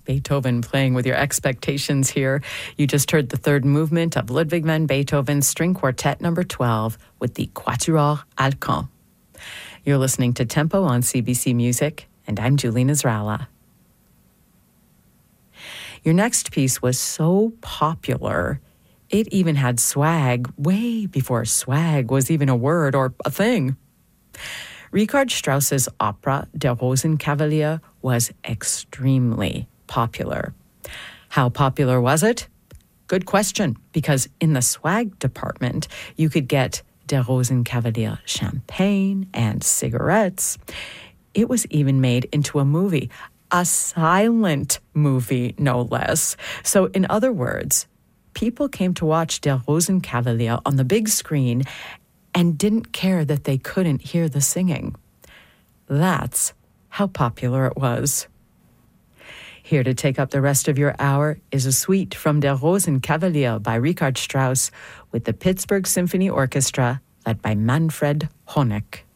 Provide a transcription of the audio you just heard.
Beethoven playing with your expectations here. You just heard the third movement of Ludwig van Beethoven's String Quartet No. 12 with the Quatuor Alcan. You're listening to Tempo on CBC Music, and I'm Julie Nasrallah. Your next piece was so popular, it even had swag way before swag was even a word or a thing. Richard Strauss's opera Der Rosenkavalier was extremely popular. How popular was it? Good question, because in the swag department, you could get Der Rosenkavalier champagne and cigarettes. It was even made into a movie, a silent movie, no less. So in other words, people came to watch Der Rosenkavalier on the big screen and didn't care that they couldn't hear the singing. That's how popular it was. Here to take up the rest of your hour is a suite from Der Rosenkavalier by Richard Strauss with the Pittsburgh Symphony Orchestra led by Manfred Honeck.